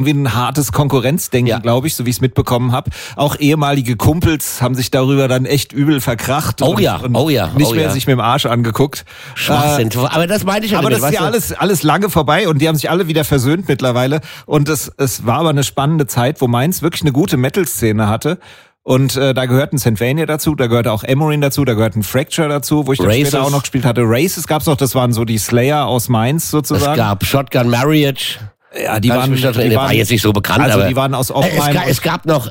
wie ein hartes Konkurrenzdenken, glaube ich, so wie ich es mitbekommen habe. Auch ehemalige Kumpels haben sich darüber dann echt übel verkracht. Und nicht mehr sich mit dem Arsch angeguckt. Schwachsinn. Aber das meine ich ja aber nicht. Das ist ja alles lange vorbei und die haben sich alle wieder versöhnt mittlerweile. Und es war aber eine spannende Zeit, wo Mainz wirklich eine gute Metal-Szene hatte. Und da gehörten Sylvania dazu, da gehörte auch Emerin dazu, da gehörten Fracture dazu, wo ich dann später auch noch gespielt hatte. Races gab's noch, das waren so die Slayer aus Mainz sozusagen. Es gab Shotgun Marriage. Ja, die waren jetzt nicht so bekannt, also aber die waren aus Oppenheim. Es gab noch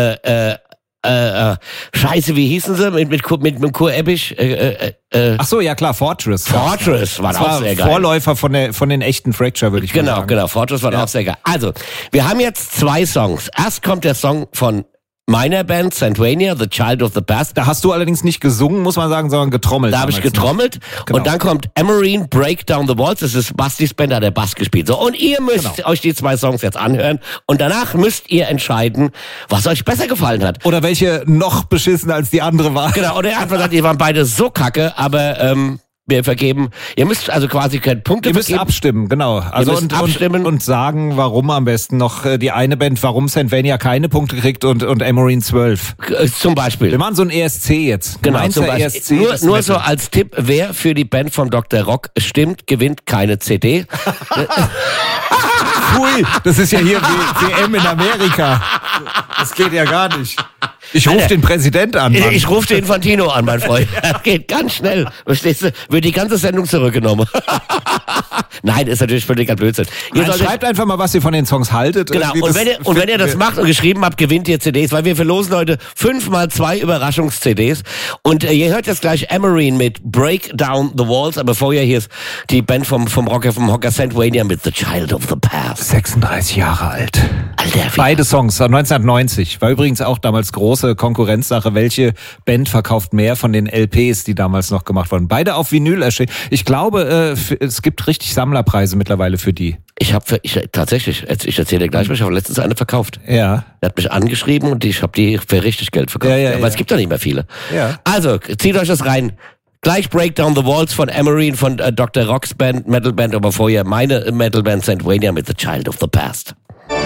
Scheiße, wie hießen sie mit Kur Ebbig? Ach so, ja klar, Fortress war auch sehr geil. Vorläufer von den echten Fracture, würde ich mal sagen. Genau, Fortress war auch sehr geil. Also, wir haben jetzt 2 Songs. Erst kommt der Song von meiner Band, Sylvania, The Child of the Past. Da hast du allerdings nicht gesungen, muss man sagen, sondern getrommelt. Da habe ich getrommelt. Genau. Und dann kommt Emerin, Break Down the Walls. Das ist Bastis Band, da hat der Bass gespielt. So, und ihr müsst euch die 2 Songs jetzt anhören. Und danach müsst ihr entscheiden, was euch besser gefallen hat. Oder welche noch beschissener als die andere war. Genau, oder er hat gesagt, ihr waren beide so kacke, aber wir vergeben. Ihr müsst also quasi keine Punkte vergeben. Ihr müsst abstimmen, genau. Also abstimmen. Und sagen, warum am besten noch die eine Band, warum Sylvania keine Punkte kriegt und Emerin 12. Zum Beispiel. Wir machen so ein ESC jetzt. Genau, zum Beispiel. ESC nur so als Tipp, wer für die Band von Dr. Rock stimmt, gewinnt keine CD. Pfui, das ist ja hier WM in Amerika. Das geht ja gar nicht. Ich rufe den Präsident an. Mann. Ich rufe den Infantino an, mein Freund. Das geht ganz schnell. Verstehst du? Wird die ganze Sendung zurückgenommen. Nein, ist natürlich völliger Blödsinn. Schreibt einfach mal, was ihr von den Songs haltet. Genau. Und wenn ihr das macht und geschrieben habt, gewinnt ihr CDs, weil wir verlosen heute 5x2 Überraschungs-CDs. Und ihr hört jetzt gleich Emerin mit Break Down the Walls, aber vorher hier ist die Band vom Hocker Sylvania mit The Child of the Past. 36 Jahre alt. Alter, beide Songs, 1990. War übrigens auch damals große Konkurrenzsache. Welche Band verkauft mehr von den LPs, die damals noch gemacht wurden? Beide auf Vinyl erschienen. Ich glaube, es gibt richtig Sammlerpreise mittlerweile für die. Tatsächlich, ich erzähle dir gleich, ich habe letztens eine verkauft. Ja. Er hat mich angeschrieben und ich habe die für richtig Geld verkauft. Aber es gibt doch nicht mehr viele. Ja. Also, zieht euch das rein. Gleich Break Down the Walls von Emerin, von Dr. Rocks Band, Metal Band, aber vorher meine Metal Band Sylvania mit The Child of the Past.